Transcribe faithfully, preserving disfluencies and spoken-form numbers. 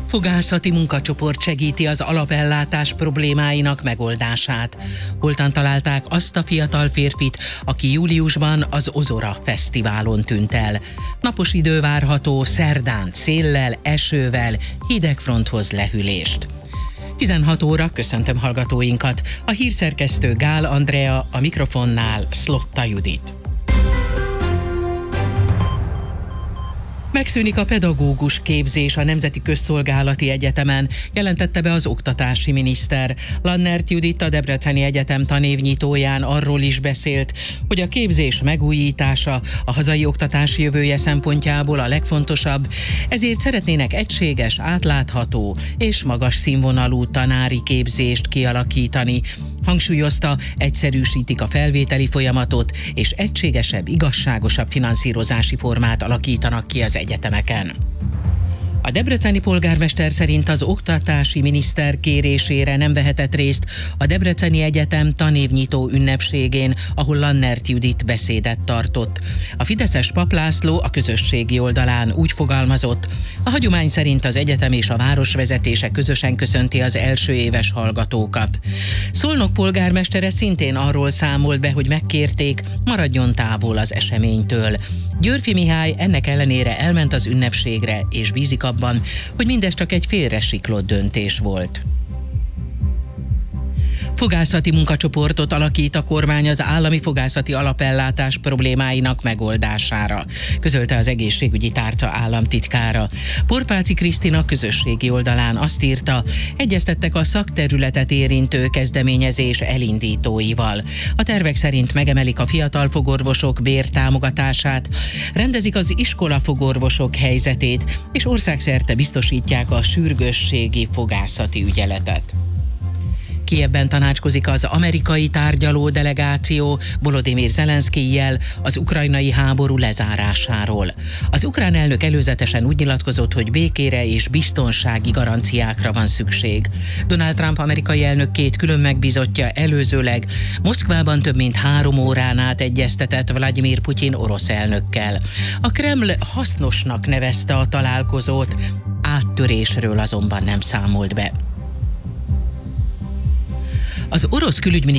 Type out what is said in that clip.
Fogászati munkacsoport segíti az alapellátás problémáinak megoldását. Holtan találták azt a fiatal férfit, aki júliusban az Ozora Fesztiválon tűnt el. Napos idő várható, szerdán széllel, esővel, hidegfronthoz lehűlést. tizenhat óra, köszöntöm hallgatóinkat. A hírszerkesztő Gál Andrea, a mikrofonnál Szlotta Judit. Megszűnik a pedagógus képzés a Nemzeti Közszolgálati Egyetemen, jelentette be az oktatási miniszter. Lannert Judit, a Debreceni Egyetem tanévnyitóján arról is beszélt, hogy a képzés megújítása a hazai oktatás jövője szempontjából a legfontosabb, ezért szeretnének egységes, átlátható és magas színvonalú tanári képzést kialakítani. Hangsúlyozta, egyszerűsítik a felvételi folyamatot, és egységesebb, igazságosabb finanszírozási formát alakítanak ki az egyetemeken. A debreceni polgármester szerint az oktatási miniszter kérésére nem vehetett részt a Debreceni Egyetem tanévnyitó ünnepségén, ahol Lannert Judit beszédet tartott. A fideszes Pap László a közösségi oldalán úgy fogalmazott, a hagyomány szerint az egyetem és a város vezetése közösen köszönti az első éves hallgatókat. Szolnok polgármestere szintén arról számolt be, hogy megkérték, maradjon távol az eseménytől. Györffy Mihály ennek ellenére elment az ünnepségre, és bízik abban, hogy mindez csak egy félresiklott döntés volt. Fogászati munkacsoportot alakít a kormány az állami fogászati alapellátás problémáinak megoldására, közölte az egészségügyi tárca államtitkára. Porpáci Krisztina közösségi oldalán azt írta, egyeztettek a szakterületet érintő kezdeményezés elindítóival. A tervek szerint megemelik a fiatal fogorvosok bértámogatását, rendezik az iskolafogorvosok helyzetét, és országszerte biztosítják a sürgősségi fogászati ügyeletet. Kijevben tanácskozik az amerikai tárgyaló delegáció Volodymyr Zelenszkijjel az ukrajnai háború lezárásáról. Az ukrán elnök előzetesen úgy nyilatkozott, hogy békére és biztonsági garanciákra van szükség. Donald Trump amerikai elnök két külön megbízottja előzőleg Moszkvában több mint három órán át egyeztetett Vladimir Putyin orosz elnökkel. A Kreml hasznosnak nevezte a találkozót, áttörésről azonban nem számolt be. Az orosz külügyminiszter